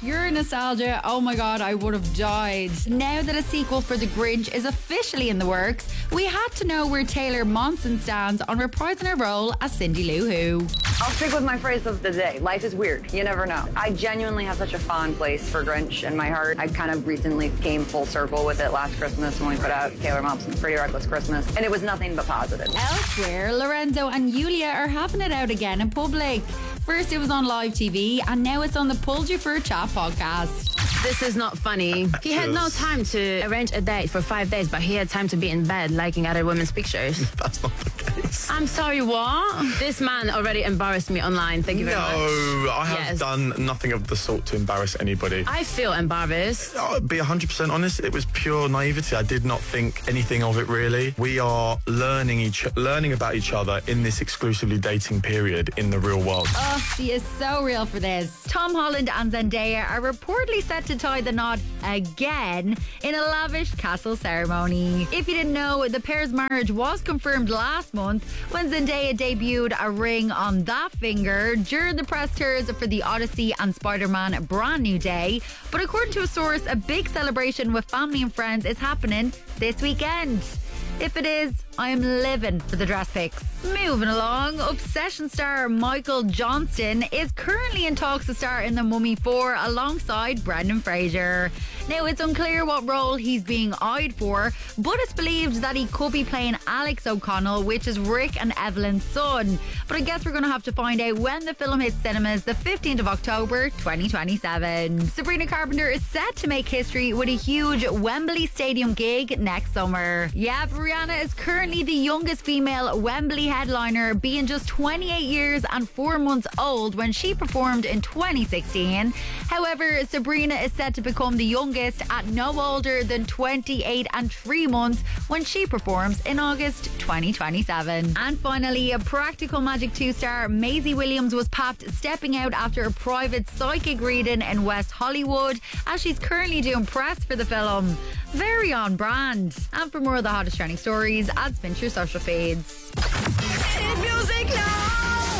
pure nostalgia. Oh my God, I would have died. Now that a sequel for The Grinch is officially in the works, we had to know where Taylor Momsen stands on reprising her role as Cindy Lou Who. I'll stick with my phrase of the day. Life is weird. You never know. I genuinely have such a fond place for Grinch in my heart. I kind of recently came full circle with it last Christmas when we put out Taylor Momsen's Pretty Reckless Christmas, and it was nothing but positive. Elsewhere, Lorenzo and Yulia are having it out again in public. First it was on live TV, and now it's on the Pulled You for a Chat podcast. This is not funny. He had no time to arrange a date for 5 days, but he had time to be in bed liking other women's pictures. That's not the case. I'm sorry, what? This man already embarrassed me online. Thank you very much. No, I have done nothing of the sort to embarrass anybody. I feel embarrassed. I'll be 100% honest, it was pure naivety. I did not think anything of it, really. We are learning about each other in this exclusively dating period in the real world. Oh, she is so real for this. Tom Holland and Zendaya are reportedly set to tie the knot again in a lavish castle ceremony. If you didn't know, the pair's marriage was confirmed last month when Zendaya debuted a ring on that finger during the press tours for the Odyssey and Spider-Man Brand New Day. But according to a source, a big celebration with family and friends is happening this weekend. If it is, I am living for the dress pics. Moving along, Obsession star Michael Johnston is currently in talks to star in The Mummy 4 alongside Brendan Fraser. Now, it's unclear what role he's being eyed for, but it's believed that he could be playing Alex O'Connell, which is Rick and Evelyn's son. But I guess we're going to have to find out when the film hits cinemas the 15th of October 2027. Sabrina Carpenter is set to make history with a huge Wembley Stadium gig next summer. Yeah, Rihanna is currently the youngest female Wembley headliner, being just 28 years and 4 months old when she performed in 2016. However, Sabrina is set to become the youngest at no older than 28 and 3 months when she performs in August 2027. And finally, a Practical Magic 2 star Maisie Williams was popped stepping out after a private psychic reading in West Hollywood, as she's currently doing press for the film. Very on brand. And for more of the hottest trending stories, add spin to your social feeds. Hit music now.